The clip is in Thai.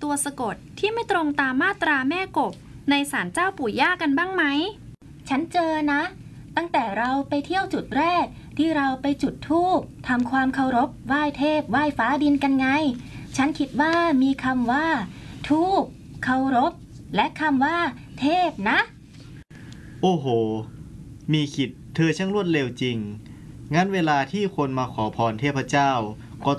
ตัวสะกดที่ไม่ตรงตามมาตราแม่กบในศาลเจ้าปู่ย่ากันบ้างไหมฉันเจอนะตั้งแต่เราไปเที่ยวจุดแรกที่เราไปจุดธูปทำความเคารพไหว้เทพไหว้ฟ้าดินกันไงฉันคิดว่ามีคำว่าธูปเคารพและคำว่าเทพนะโอ้โหมีขิดเธอช่างรวดเร็วจริงงั้นเวลาที่คนมาขอพรเทพเจ้า